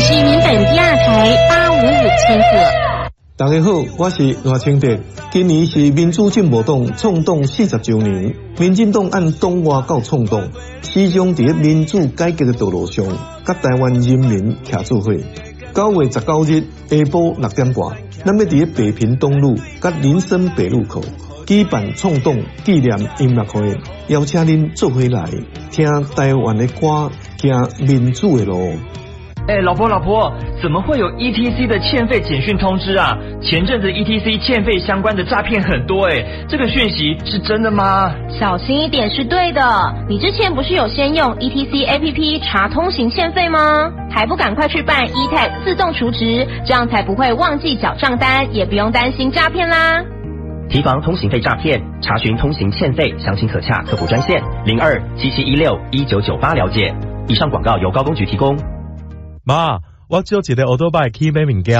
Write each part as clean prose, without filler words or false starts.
是民本第2台855千赫。 大家好，我是赖清德。今年是民主进步党创党40周年，民进党按党外到创党，始终伫民主改革的道路上，甲台湾人民徛做伙。9月19日下晡6点半，咱要伫北平东路甲林森北路口举办创党纪念音乐会，邀请恁做伙来听台湾的歌，行民主的路。 老婆，怎么会有 ETC 的欠费简讯通知啊？前阵子 ETC 欠费相关的诈骗很多这个讯息是真的吗？ 小心一点是对的。你之前不是有先用 ETC APP 查通行欠费吗？还不赶快去办 eTag 自动储值，这样才不会忘记缴账单，也不用担心诈骗啦。 提防通行费诈骗，查询通行欠费，详情可洽客服专线0277161998了解。以上广告由高工局提供。 妈，我借一个奥多拜去买物件。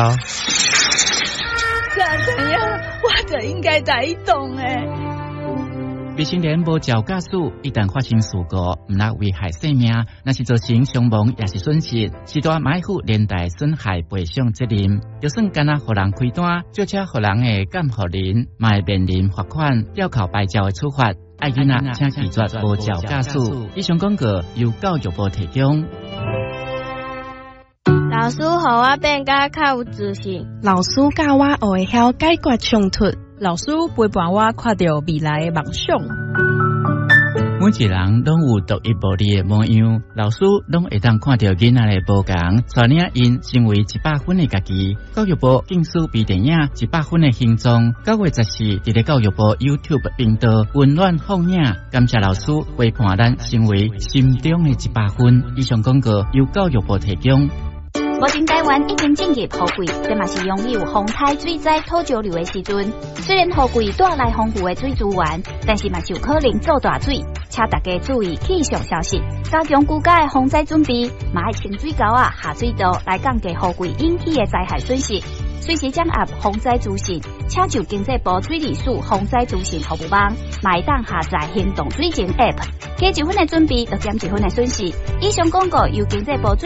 怎样？我就应该在移动未成年无照驾驶，一旦发生事故，唔但危害生命，若是造成伤亡也是损失，是大买负连带损害赔偿责任。就算干那互人开单，借车互人的监护人，嘛会面临罚款、吊扣牌照的处罚。爱囡仔请记住无照驾驶。以上广告由教育部提供。 老师，互我变甲较有自信。 老师教我学会晓解决冲突。 老师陪伴我看到未来的梦想。 每一人拢有独一无二的模样，老师拢会当看到囡仔的无同，带领因成为100分的家己。教育部竞选微电影100分的形状，9月14日伫教育部 YouTube 频道温暖放映，感谢老师陪伴咱成为心中的100分。以上广告由教育部提供。 目前台湾已经进入雨季，这嘛是拥有风台水灾土石流的时阵。虽然雨季带来丰富的水资源，但是嘛是有可能造大水，请大家注意气象消息，加强居家的防灾准备，嘛爱清水沟下水道来降低雨季引起的灾害损失。随时掌握防灾资讯，请就经济部水利署防灾资讯服务网，买当下载行动水情 App， 加1分的准备就减1分的损失。以上广告由经济部